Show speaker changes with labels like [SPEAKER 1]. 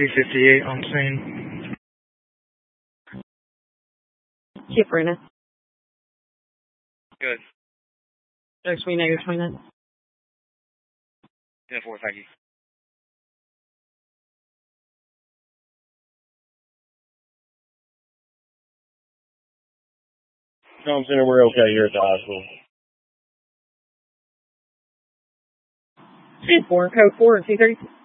[SPEAKER 1] 258 on scene.
[SPEAKER 2] Chief Bruna.
[SPEAKER 3] Good.
[SPEAKER 2] Next we know your 29.
[SPEAKER 3] 10-4, thank you.
[SPEAKER 4] Tom Center, we're okay here at the high school.
[SPEAKER 2] 10-4, code 4 and 230.